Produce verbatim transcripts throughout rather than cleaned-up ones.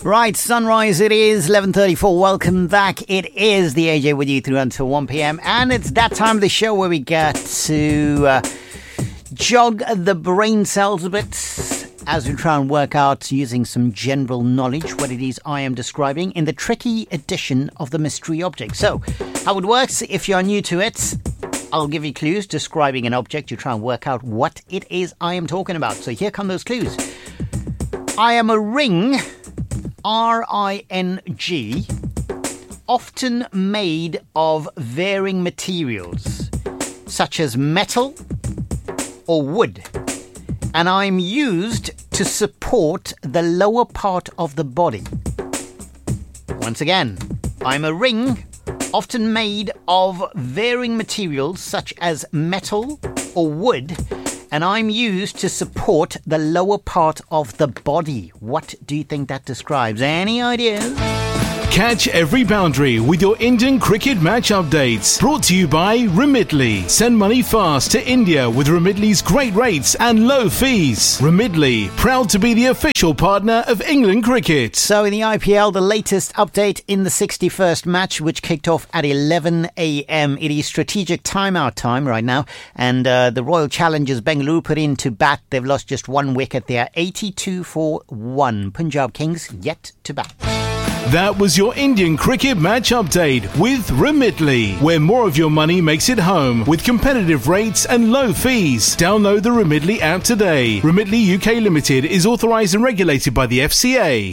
Right, sunrise it is, eleven thirty-four. Welcome back. It is the A J with you through until one p.m. And it's that time of the show where we get to uh, jog the brain cells a bit as we try and work out, using some general knowledge, what it is I am describing in the tricky edition of the mystery object. So, how it works, if you're new to it, I'll give you clues describing an object. You try and work out what it is I am talking about. So here come those clues. I am a ring, R I N G, often made of varying materials, such as metal or wood, and I'm used to support the lower part of the body. Once again, I'm a ring, often made of varying materials, such as metal or wood, and I'm used to support the lower part of the body. What do you think that describes? Any ideas? Catch every boundary with your Indian cricket match updates. Brought to you by Remitly. Send money fast to India with Remitly's great rates and low fees. Remitly, proud to be the official partner of England cricket. So in the I P L, the latest update in the sixty-first match, which kicked off at eleven a.m. It is strategic timeout time right now, and uh, the Royal Challengers Bengaluru put in to bat. They've lost just one wicket. They are eighty-two for one. Punjab Kings yet to bat. That was your Indian cricket match update with Remitly, where more of your money makes it home with competitive rates and low fees. Download the Remitly app today. Remitly U K Limited is authorised and regulated by the F C A.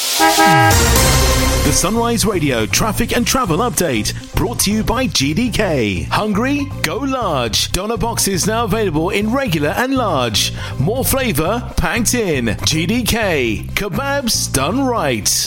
The Sunrise Radio traffic and travel update brought to you by G D K. Hungry? Go large. Doner boxes now available in regular and large. More flavour packed in. G D K. Kebabs done right.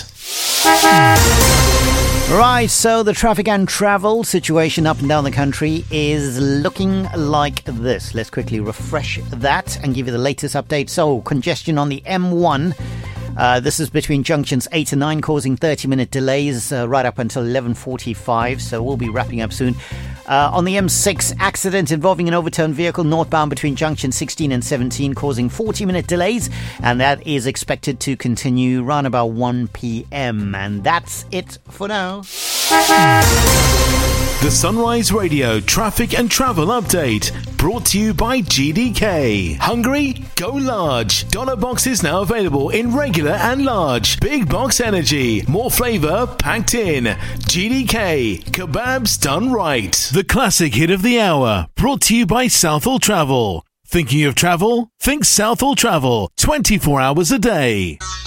Right, so the traffic and travel situation up and down the country is looking like this. Let's quickly refresh that and give you the latest update. So, congestion on the M one. Uh, this is between junctions eight and nine, causing thirty minute delays uh, right up until eleven forty-five. So we'll be wrapping up soon. Uh, on the M six, accident involving an overturned vehicle northbound between junction sixteen and seventeen, causing forty minute delays. And that is expected to continue around about one p.m. And that's it for now. The Sunrise Radio traffic and travel update brought to you by G D K. Hungry? Go large. Dollar boxes now available in regular and large. Big box energy. More flavour packed in. G D K. Kebabs done right. The classic hit of the hour brought to you by Southall Travel. Thinking of travel? Think Southall Travel. twenty-four hours a day.